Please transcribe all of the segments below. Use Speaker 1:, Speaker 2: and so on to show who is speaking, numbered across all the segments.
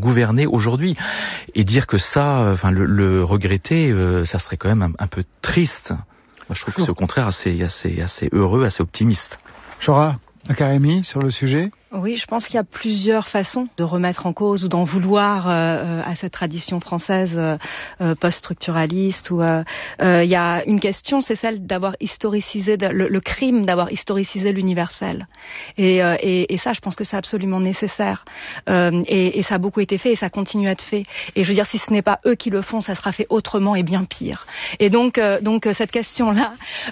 Speaker 1: gouverner aujourd'hui. Et dire que ça, le regretter, ça serait quand même un peu triste. Moi, je trouve que c'est au contraire assez heureux, assez optimiste.
Speaker 2: Chora Makaremi, sur le sujet?
Speaker 3: Oui, je pense qu'il y a plusieurs façons de remettre en cause ou d'en vouloir à cette tradition française post-structuraliste. Il y a une question, c'est celle d'avoir historicisé le crime, d'avoir historicisé l'universel. Et ça, je pense que c'est absolument nécessaire. Et ça a beaucoup été fait et ça continue à être fait. Et je veux dire, si ce n'est pas eux qui le font, ça sera fait autrement et bien pire. Et donc cette question-là,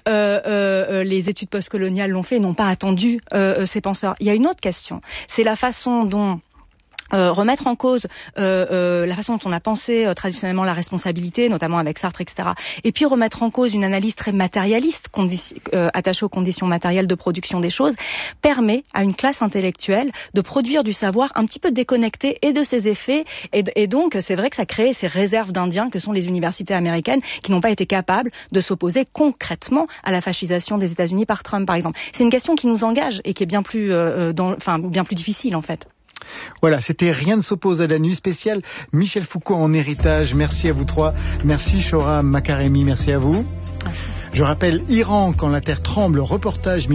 Speaker 3: les études postcoloniales l'ont fait et n'ont pas attendu ces penseurs. Il y a une autre question. C'est la façon dont remettre en cause la façon dont on a pensé traditionnellement la responsabilité, notamment avec Sartre, etc. Et puis remettre en cause une analyse très matérialiste, attachée aux conditions matérielles de production des choses, permet à une classe intellectuelle de produire du savoir un petit peu déconnecté et de ses effets. Et donc, c'est vrai que ça crée ces réserves d'Indiens que sont les universités américaines qui n'ont pas été capables de s'opposer concrètement à la fascisation des États-Unis par Trump, par exemple. C'est une question qui nous engage et qui est bien plus difficile, en fait.
Speaker 2: Voilà, c'était Rien ne s'oppose à la nuit spéciale. Michel Foucault en héritage. Merci à vous trois. Merci Chora Makaremi, merci à vous. Merci. Je rappelle Iran quand la terre tremble, reportage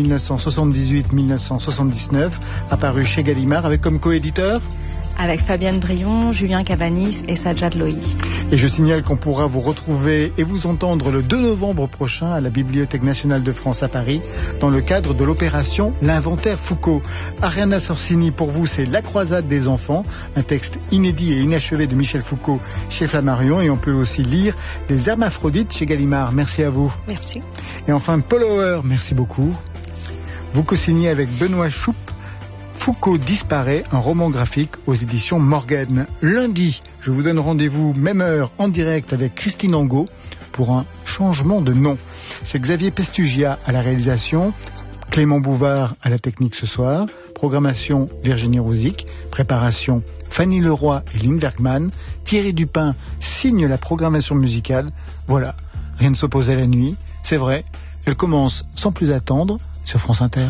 Speaker 2: 1978-1979, apparu chez Gallimard avec comme coéditeur
Speaker 3: avec Fabienne Brion, Julien Cavanis et Sajjad Lohi.
Speaker 2: Et je signale qu'on pourra vous retrouver et vous entendre le 2 novembre prochain à la Bibliothèque nationale de France à Paris dans le cadre de l'opération L'Inventaire Foucault. Ariana Sorsini, pour vous, c'est La croisade des enfants, un texte inédit et inachevé de Michel Foucault chez Flammarion, et on peut aussi lire Les Hermaphrodites chez Gallimard. Merci à vous.
Speaker 3: Merci.
Speaker 2: Et enfin, Paul Auer, merci beaucoup. Vous co-signez avec Benoît Choup Foucault disparaît, un roman graphique aux éditions Morgan. Lundi, je vous donne rendez-vous, même heure, en direct avec Christine Angot pour un changement de nom. C'est Xavier Pestugia à la réalisation, Clément Bouvard à la technique ce soir, programmation Virginie Rouzic, préparation Fanny Leroy et Lynn Bergman, Thierry Dupin signe la programmation musicale. Voilà, Rien ne s'oppose à la nuit, c'est vrai, elle commence sans plus attendre sur France Inter.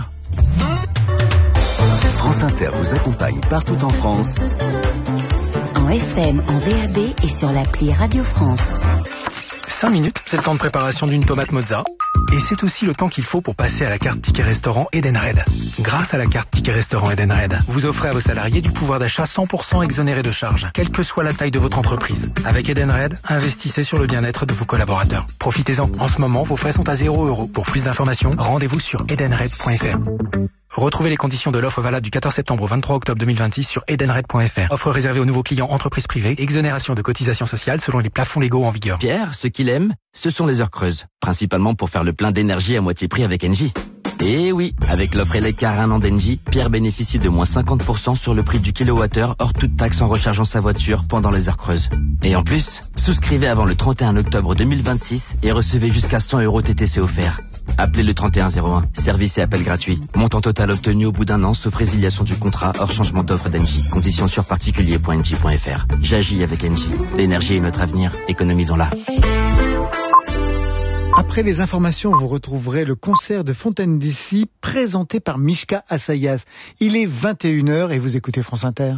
Speaker 4: France Inter vous accompagne partout en France.
Speaker 5: En FM, en DAB et sur l'appli Radio France.
Speaker 6: 5 minutes, c'est le temps de préparation d'une tomate mozza. Et c'est aussi le temps qu'il faut pour passer à la carte Ticket Restaurant Edenred. Grâce à la carte Ticket Restaurant Edenred, vous offrez à vos salariés du pouvoir d'achat 100% exonéré de charges, quelle que soit la taille de votre entreprise. Avec Edenred, investissez sur le bien-être de vos collaborateurs. Profitez-en. En ce moment, vos frais sont à 0 €. Pour plus d'informations, rendez-vous sur edenred.fr. Retrouvez les conditions de l'offre valable du 14 septembre au 23 octobre 2026 sur edenred.fr. Offre réservée aux nouveaux clients entreprises privées. Exonération de cotisations sociales selon les plafonds légaux en vigueur.
Speaker 7: Pierre, ce qu'il aime, ce sont les heures creuses. Principalement pour faire le plein d'énergie à moitié prix avec Engie. Et oui, avec l'offre Eleccar 1 an d'Engie, Pierre bénéficie de moins 50% sur le prix du kilowattheure hors toute taxe en rechargeant sa voiture pendant les heures creuses. Et en plus, souscrivez avant le 31 octobre 2026 et recevez jusqu'à 100 € TTC offerts. Appelez le 3101, service et appel gratuit. Montant total obtenu au bout d'un an, sauf résiliation du contrat hors changement d'offre d'Engie. Conditions sur particulier.engie.fr. J'agis avec Engie. L'énergie est notre avenir, économisons-la.
Speaker 2: Après les informations, vous retrouverez le concert de Fontaine d'ici présenté par Mishka Assayas. Il est 21h et vous écoutez France Inter.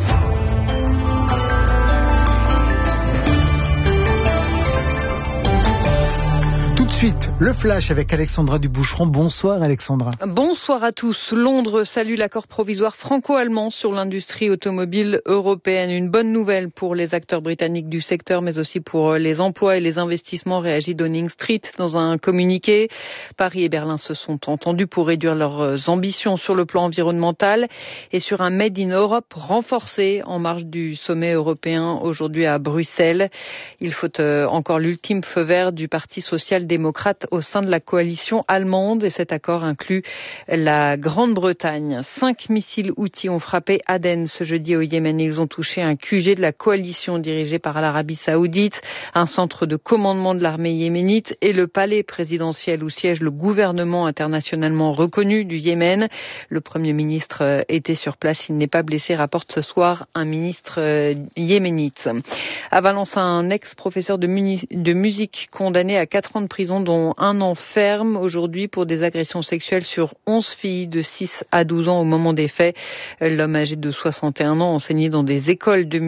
Speaker 2: Tout de suite, le flash avec Alexandra Duboucheron. Bonsoir Alexandra.
Speaker 8: Bonsoir à tous. Londres salue l'accord provisoire franco-allemand sur l'industrie automobile européenne. Une bonne nouvelle pour les acteurs britanniques du secteur, mais aussi pour les emplois et les investissements, réagit Downing Street dans un communiqué. Paris et Berlin se sont entendus pour réduire leurs ambitions sur le plan environnemental et sur un Made in Europe renforcé en marge du sommet européen aujourd'hui à Bruxelles. Il faut encore l'ultime feu vert du Parti social-démocrate au sein de la coalition allemande, et cet accord inclut la Grande-Bretagne. 5 missiles Houthis ont frappé Aden ce jeudi au Yémen. Ils ont touché un QG de la coalition dirigée par l'Arabie Saoudite, un centre de commandement de l'armée yéménite et le palais présidentiel où siège le gouvernement internationalement reconnu du Yémen. Le Premier ministre était sur place, il n'est pas blessé, rapporte ce soir un ministre yéménite. À Valence, un ex-professeur de musique condamné à 4 ans de prison, dont 1 an ferme aujourd'hui pour des agressions sexuelles sur 11 filles de 6 à 12 ans au moment des faits. L'homme âgé de 61 ans enseignait dans des écoles de